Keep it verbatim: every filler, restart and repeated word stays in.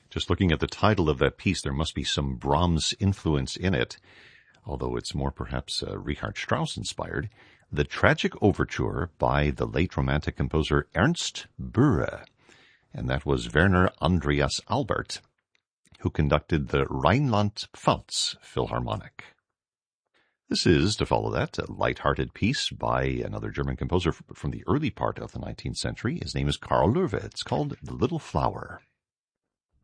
Just looking at the title of that piece, there must be some Brahms influence in it, although it's more perhaps uh, Richard Strauss inspired. The Tragic Overture by the late Romantic composer Ernst Bühre, and that was Werner Andreas Albert, who conducted the Rheinland-Pfalz Philharmonic. This is, to follow that, a light-hearted piece by another German composer from the early part of the nineteenth century. His name is Karl Löwe. It's called The Little Flower.